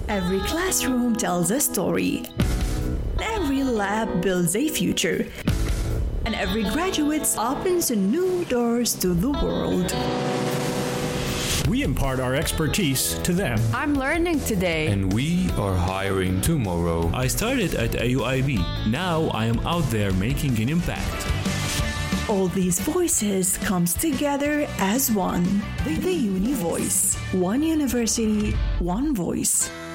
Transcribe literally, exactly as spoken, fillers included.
Every classroom tells a story. Every lab builds a future. And every graduate opens new doors to the world. We impart our expertise to them. I'm learning today. And we are hiring tomorrow. I started at A U I B. Now I am out there making an impact. All these voices comes together as one. The Uni Voice. One university, one voice.